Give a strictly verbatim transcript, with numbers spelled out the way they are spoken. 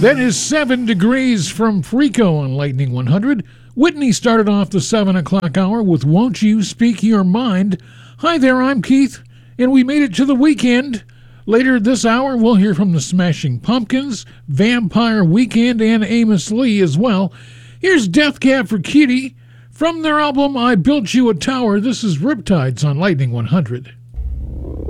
That is seven degrees from Frico on Lightning one hundred. Whitney started off the seven o'clock hour with Won't You Speak Your Mind. Hi there, I'm Keith, and we made it to the weekend. Later this hour, we'll hear from the Smashing Pumpkins, Vampire Weekend, and Amos Lee as well. Here's Death Cab for Cutie. From their album I Built You a Tower, this is Riptides on Lightning one hundred.